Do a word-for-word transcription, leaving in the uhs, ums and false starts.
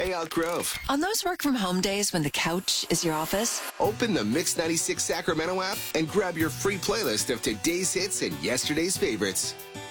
Ray Elk Grove. On those work from home days when the couch is your office, Open the Mix ninety-six Sacramento app and grab your free playlist of today's hits and yesterday's favorites.